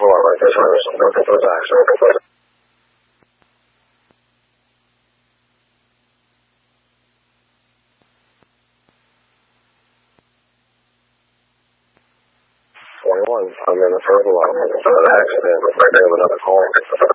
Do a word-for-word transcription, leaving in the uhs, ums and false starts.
floor like this first. Look at those accidents. twenty-one, I'm in the purple. I'm in an accident right there with another car.